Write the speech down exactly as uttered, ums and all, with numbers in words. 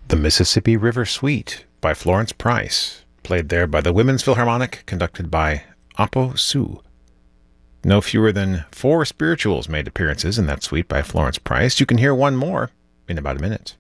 The Mississippi River Suite by Florence Price, played there by the Women's Philharmonic, conducted by Apo Su. No fewer than four spirituals made appearances in that suite by Florence Price. You can hear one more in about a minute.